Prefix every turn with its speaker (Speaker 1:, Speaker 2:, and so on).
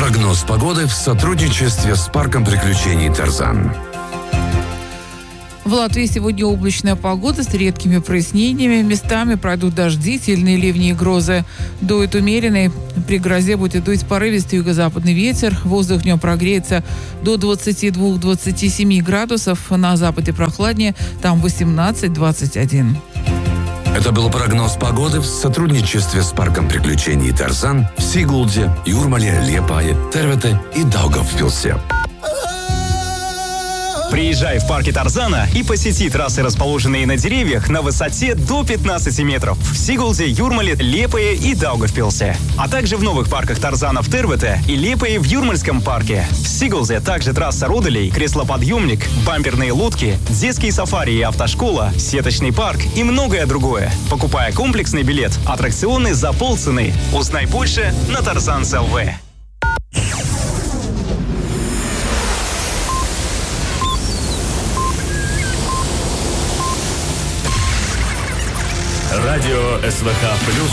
Speaker 1: Прогноз погоды в сотрудничестве с парком приключений «Тарзан».
Speaker 2: В Латвии сегодня облачная погода с редкими прояснениями. Местами пройдут дожди, сильные ливни и грозы. Дует умеренный. При грозе будет дуть порывистый юго-западный ветер. Воздух днем прогреется до 22-27 градусов. На западе прохладнее, там 18-21.
Speaker 1: Это был прогноз погоды в сотрудничестве с парком приключений «Тарзан» в Сигулде, Юрмале, Лиепае, Тервете и Даугавпилсе.
Speaker 3: Приезжай в парке Тарзана и посети трассы, расположенные на деревьях на высоте до 15 метров в Сигулде, Юрмале, Лиепае и Даугавпилсе. А также в новых парках Тарзана в Тервете и Лиепае в Юрмальском парке. В Сигулде также трасса Руделей, креслоподъемник, бамперные лодки, детские сафари и автошкола, сеточный парк и многое другое. Покупая комплексный билет, аттракционы за полцены. Узнай больше на Тарзан.лв.
Speaker 4: Радио СВХ+.